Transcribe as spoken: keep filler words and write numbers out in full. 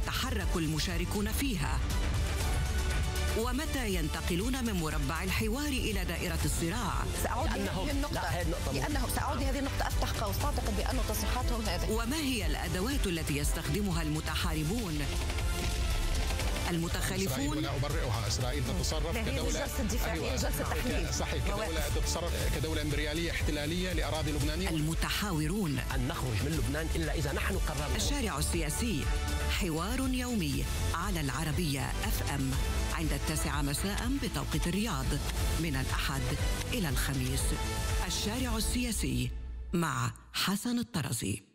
يتحرك المشاركون فيها؟ ومتى ينتقلون من مربع الحوار إلى دائرة الصراع؟ سأعود لهذه النقطة لأنه سأعود لهذه النقطة أفتح قوس أعتقد بأن تصريحاتهم هذه. وما هي الأدوات التي يستخدمها المتحاربون؟ المتخلفون. إسرائيل لا أبرئها، إسرائيل تتصرف كدولة جلسة دفاعية، أيوة. جلسة تحليل صحيح، كدولة تتصرف كدولة إمبريالية احتلالية لأراضي لبنانية. المتحاورون. أن نخرج من لبنان إلا إذا نحن قررنا. الشارع السياسي، حوار يومي على العربية أف أم عند التاسعة مساء بتوقيت الرياض، من الأحد إلى الخميس. الشارع السياسي مع حسن الطرزي.